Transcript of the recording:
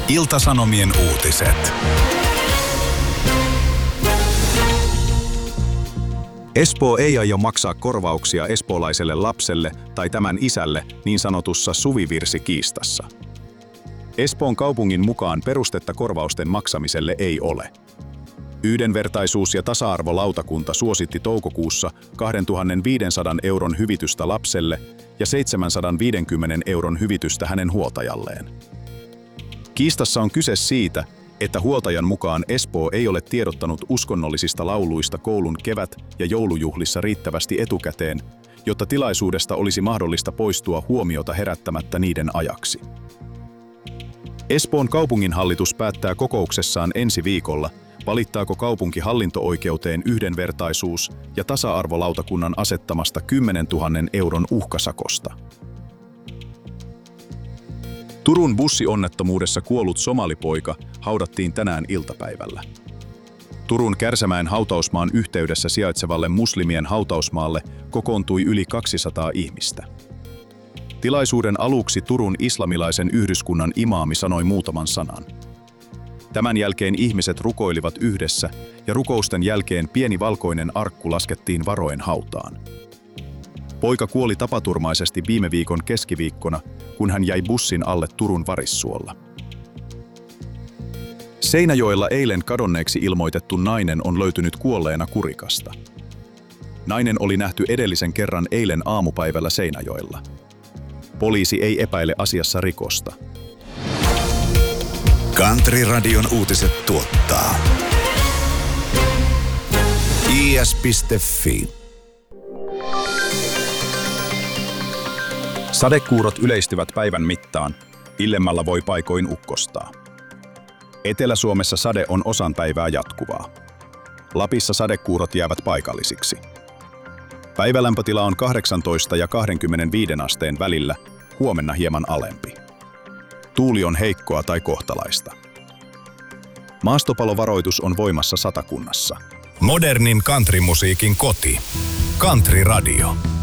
Ilta-Sanomien uutiset. Espoo ei aio maksaa korvauksia espoolaiselle lapselle tai tämän isälle niin sanotussa suvivirsikiistassa. Espoon kaupungin mukaan perustetta korvausten maksamiselle ei ole. Yhdenvertaisuus- ja tasa-arvolautakunta suositti toukokuussa 2 500 euron hyvitystä lapselle ja 750 euron hyvitystä hänen huoltajalleen. Kiistassa on kyse siitä, että huoltajan mukaan Espoo ei ole tiedottanut uskonnollisista lauluista koulun kevät- ja joulujuhlissa riittävästi etukäteen, jotta tilaisuudesta olisi mahdollista poistua huomiota herättämättä niiden ajaksi. Espoon kaupunginhallitus päättää kokouksessaan ensi viikolla, valittaako kaupunki hallinto-oikeuteen yhdenvertaisuus- ja tasa-arvolautakunnan asettamasta 10 000 euron uhkasakosta. Turun bussionnettomuudessa kuollut somalipoika haudattiin tänään iltapäivällä. Turun Kärsämäen hautausmaan yhteydessä sijaitsevalle muslimien hautausmaalle kokoontui yli 200 ihmistä. Tilaisuuden aluksi Turun islamilaisen yhdyskunnan imaami sanoi muutaman sanan. Tämän jälkeen ihmiset rukoilivat yhdessä ja rukousten jälkeen pieni valkoinen arkku laskettiin varoen hautaan. Poika kuoli tapaturmaisesti viime viikon keskiviikkona, kun hän jäi bussin alle Turun Varissuolla. Seinäjoella eilen kadonneeksi ilmoitettu nainen on löytynyt kuolleena Kurikasta. Nainen oli nähty edellisen kerran eilen aamupäivällä Seinäjoella. Poliisi ei epäile asiassa rikosta. Country-radion uutiset tuottaa is.fi. Sadekuurot yleistyvät päivän mittaan, illemmällä voi paikoin ukkostaa. Etelä-Suomessa sade on osan päivää jatkuvaa. Lapissa sadekuurot jäävät paikallisiksi. Päivälämpötila on 18 ja 25 asteen välillä, huomenna hieman alempi. Tuuli on heikkoa tai kohtalaista. Maastopalovaroitus on voimassa Satakunnassa. Modernin countrymusiikin koti. Country Radio.